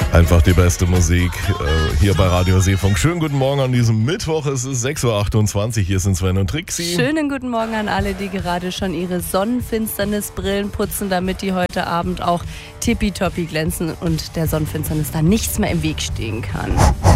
Einfach die beste Musik hier bei Radio Seefunk. Schönen guten Morgen an diesem Mittwoch. Es ist 6.28 Uhr. Hier sind Sven und Trixi. Schönen guten Morgen an alle, die gerade schon ihre Sonnenfinsternisbrillen putzen, damit die heute Abend auch tippitoppi glänzen und der Sonnenfinsternis da nichts mehr im Weg stehen kann.